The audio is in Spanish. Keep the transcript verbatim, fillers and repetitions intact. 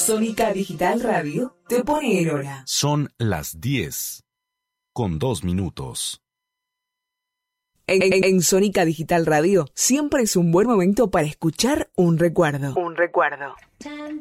Sónica Digital Radio te pone en hora. Son las diez, con dos minutos. En, en, en Sónica Digital Radio siempre es un buen momento para escuchar un recuerdo. Un recuerdo.